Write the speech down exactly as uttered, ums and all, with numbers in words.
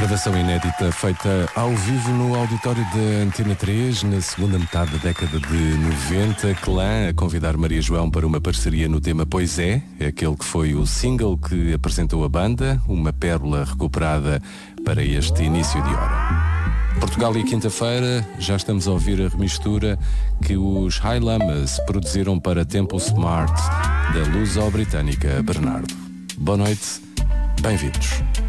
Gravação inédita feita ao vivo no auditório da Antena três na segunda metade da década de noventa. Clã a convidar Maria João para uma parceria no tema Pois É, aquele que foi o single que apresentou a banda, uma pérola recuperada para este início de hora. Portugal e quinta-feira, já estamos a ouvir a remistura que os High Lamas produziram para Tempo Smart da luso-britânica Bernardo. Boa noite, bem-vindos.